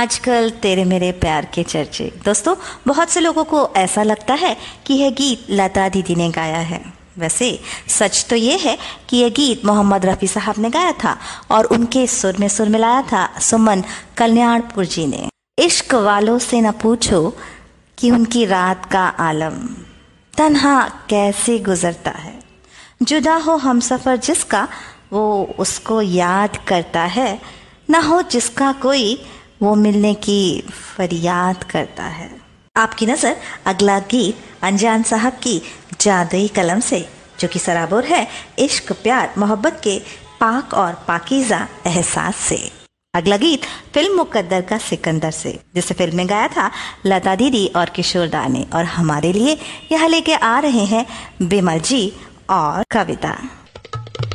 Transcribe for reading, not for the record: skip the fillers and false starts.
आजकल तेरे मेरे प्यार के चर्चे। दोस्तों, बहुत से लोगों को ऐसा लगता है कि यह गीत लता दीदी ने गाया है। वैसे सच तो ये है कि यह गीत मोहम्मद रफ़ी साहब ने गाया था और उनके सुर में सुर मिलाया था सुमन कल्याणपुर जी ने। इश्क वालों से न पूछो कि उनकी रात का आलम तन्हा कैसे गुजरता है, जुदा हो हमसफर जिसका वो उसको याद करता है, न हो जिसका कोई वो मिलने की फरियाद करता है। आपकी नज़र अगला गीत अनजान साहब की जादुई कलम से, जो कि सराबोर है इश्क प्यार मोहब्बत के पाक और पाकीज़ा एहसास से। अगला गीत फिल्म मुकद्दर का सिकंदर से, जिसे फिल्म में गाया था लता दीदी और किशोर दा ने। और हमारे लिए यह लेके आ रहे हैं बिमल जी और कविता।